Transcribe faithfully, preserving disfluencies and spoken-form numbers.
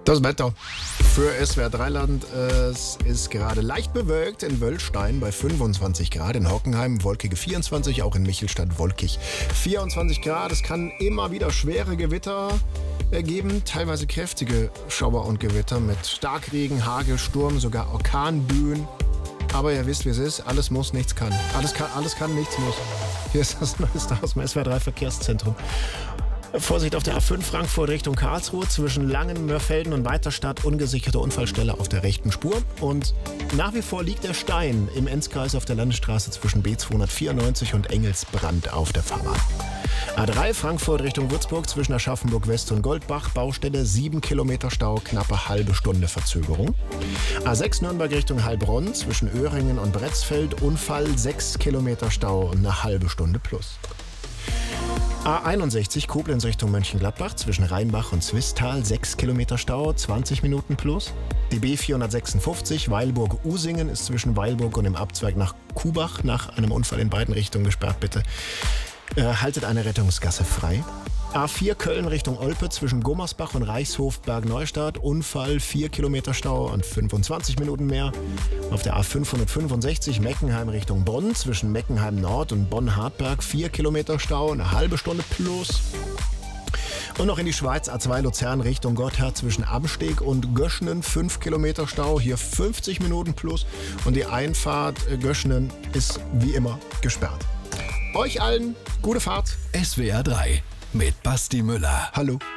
Das Wetter für S W R drei Land. Es ist gerade leicht bewölkt in Wöllstein bei fünfundzwanzig Grad, in Hockenheim wolkige vierundzwanzig, auch in Michelstadt wolkig vierundzwanzig Grad. Es kann immer wieder schwere Gewitter geben, teilweise kräftige Schauer und Gewitter mit Starkregen, Hagel, Sturm, sogar Orkanböen. Aber ihr wisst, wie es ist. Alles muss, nichts kann. Alles kann, alles kann, nichts muss. Hier ist das Neueste aus dem S W R drei Verkehrszentrum. Vorsicht auf der A fünf Frankfurt Richtung Karlsruhe zwischen Langen, Mörfelden und Weiterstadt. Ungesicherte Unfallstelle auf der rechten Spur. Und nach wie vor liegt der Stein im Enzkreis auf der Landesstraße zwischen B zweihundertvierundneunzig und Engelsbrand auf der Fahrbahn. A drei Frankfurt Richtung Würzburg zwischen Aschaffenburg West und Goldbach. Baustelle sieben Kilometer Stau, knappe halbe Stunde Verzögerung. A sechs Nürnberg Richtung Heilbronn zwischen Öhringen und Bretzfeld. Unfall, sechs Kilometer Stau und eine halbe Stunde plus. A einundsechzig Koblenz Richtung Mönchengladbach zwischen Rheinbach und Zwistal, sechs Kilometer Stau, zwanzig Minuten plus. Die B vierhundertsechsundfünfzig Weilburg-Usingen ist zwischen Weilburg und dem Abzweig nach Kubach nach einem Unfall in beiden Richtungen gesperrt, bitte. Äh, haltet eine Rettungsgasse frei. A vier Köln Richtung Olpe zwischen Gummersbach und Reichshof Bergneustadt. Unfall, vier Kilometer Stau und fünfundzwanzig Minuten mehr. Auf der A fünfhundertfünfundsechzig Meckenheim Richtung Bonn zwischen Meckenheim Nord und Bonn-Hartberg. vier Kilometer Stau, eine halbe Stunde plus. Und noch in die Schweiz, A zwei Luzern Richtung Gotthard zwischen Amsteg und Göschnen. fünf Kilometer Stau, hier fünfzig Minuten plus. Und die Einfahrt Göschnen ist wie immer gesperrt. Euch allen gute Fahrt. S W R drei mit Basti Müller. Hallo.